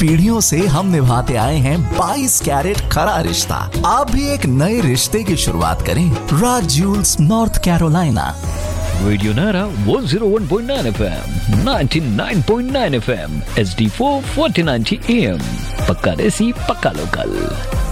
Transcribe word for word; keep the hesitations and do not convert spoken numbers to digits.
पीढ़ियों से हम निभाते आए हैं बाईस कैरेट खरा रिश्ता। आप भी एक नए रिश्ते की शुरुआत करें राज ज्यूल्स नॉर्थ कैरोलिना। रेडियो नारा one oh one point nine F M, ninety-nine point nine F M, H D four, fourteen ninety A M, पक्का देसी पक्का लोकल।